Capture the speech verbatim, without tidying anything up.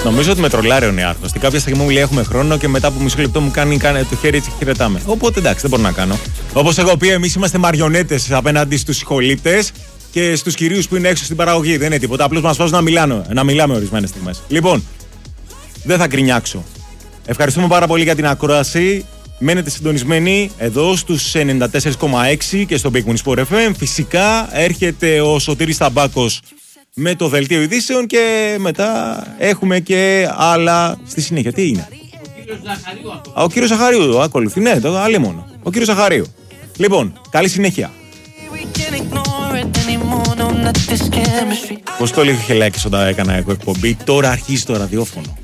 Νομίζω ότι με τρολάρει ο Νεάρχος. Κάποια στιγμή μου λέει έχουμε χρόνο και μετά από μισό λεπτό μου κάνει, κάνει το χέρι έτσι και χαιρετάμε. Οπότε εντάξει, δεν μπορώ να κάνω. Όπως έχω πει, εμείς είμαστε μαριονέτες απέναντι στους συγχολήπτες και στους κυρίους που είναι έξω στην παραγωγή. Δεν είναι τίποτα. Απλώς μας βάζουν να μιλάμε, να μιλάμε ορισμένες στιγμές. Λοιπόν, δεν θα γκρινιάξω. Ευχαριστούμε πάρα πολύ για την ακρόαση. Μένετε συντονισμένοι εδώ στους ενενήντα τέσσερα κόμμα έξι και στο Big Win Sport εφ εμ. Φυσικά έρχεται ο Σωτήρης Ταμπάκος με το δελτίο ειδήσεων και μετά έχουμε και άλλα στη συνέχεια. Τι είναι? Ο κύριος Ζαχαρίου. Α, ο κύριος Ζαχαρίου ακολουθεί. Ναι, το άλλη μόνο. Ο κύριος Ζαχαρίου. Λοιπόν, καλή συνέχεια. Πώς το λίγο χελάκι όταν έκανα εκπομπή, τώρα αρχίζει το ραδιόφωνο.